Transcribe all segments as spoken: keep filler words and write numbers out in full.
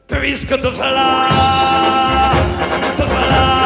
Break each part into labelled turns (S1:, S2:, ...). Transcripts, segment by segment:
S1: Puisque te voilà, te voilà.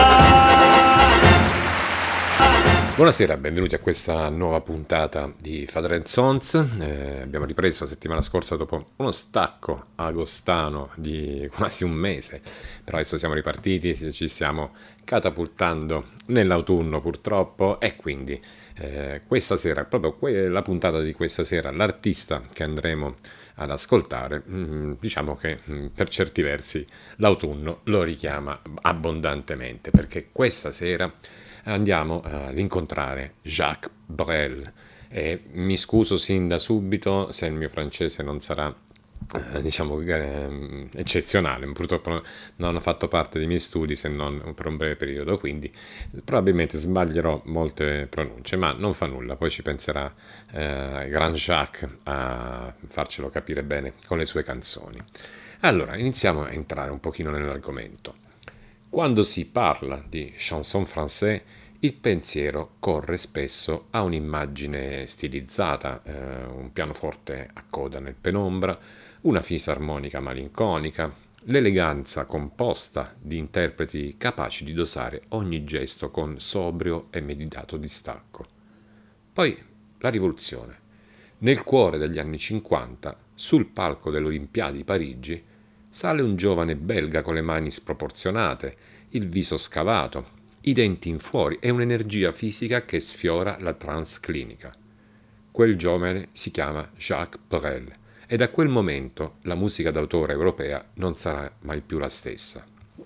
S2: Buonasera, benvenuti a questa nuova puntata di Father and Sons. Eh, abbiamo ripreso la settimana scorsa dopo uno stacco agostano di quasi un mese, però adesso siamo ripartiti, ci stiamo catapultando nell'autunno purtroppo e quindi eh, questa sera, proprio que- la puntata di questa sera, l'artista che andremo ad ascoltare, mh, diciamo che mh, per certi versi l'autunno lo richiama abbondantemente, perché questa sera andiamo ad incontrare Jacques Brel e mi scuso sin da subito se il mio francese non sarà eh, diciamo eh, eccezionale, purtroppo non ha fatto parte dei miei studi se non per un breve periodo, quindi probabilmente sbaglierò molte pronunce, ma non fa nulla, poi ci penserà eh, Grand Jacques a farcelo capire bene con le sue canzoni. Allora, iniziamo a entrare un pochino nell'argomento. Quando si parla di chanson français, il pensiero corre spesso a un'immagine stilizzata, eh, un pianoforte a coda nel penombra, una fisarmonica malinconica, l'eleganza composta di interpreti capaci di dosare ogni gesto con sobrio e meditato distacco. Poi la rivoluzione. Nel cuore degli anni cinquanta, sul palco delle Olimpiadi di Parigi, sale un giovane belga con le mani sproporzionate, il viso scavato, i denti in fuori e un'energia fisica che sfiora la trance clinica. Quel giovane si chiama Jacques Brel e da quel momento la musica d'autore europea non sarà mai più la stessa.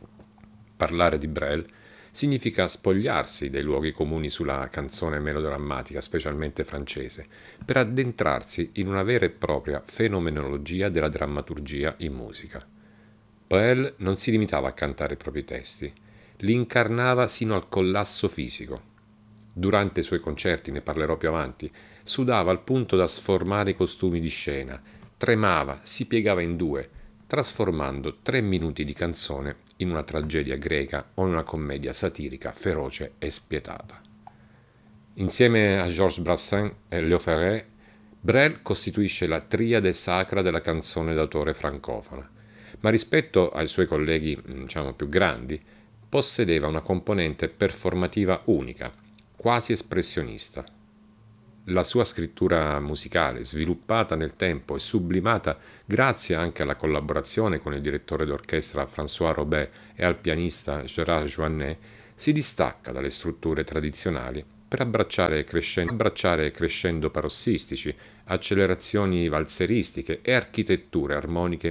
S2: Parlare di Brel significa spogliarsi dei luoghi comuni sulla canzone melodrammatica, specialmente francese, per addentrarsi in una vera e propria fenomenologia della drammaturgia in musica. Brel non si limitava a cantare i propri testi, li incarnava sino al collasso fisico. Durante i suoi concerti, ne parlerò più avanti, sudava al punto da sformare i costumi di scena, tremava, si piegava in due, trasformando tre minuti di canzone in una tragedia greca o in una commedia satirica feroce e spietata. Insieme a Georges Brassens e Léo Ferré, Brel costituisce la triade sacra della canzone d'autore francofona, ma rispetto ai suoi colleghi, diciamo, più grandi, possedeva una componente performativa unica, quasi espressionista. La sua scrittura musicale, sviluppata nel tempo e sublimata grazie anche alla collaborazione con il direttore d'orchestra François Robert e al pianista Gérard Joannet, si distacca dalle strutture tradizionali per abbracciare crescendo, abbracciare crescendo parossistici, accelerazioni valseristiche e architetture armoniche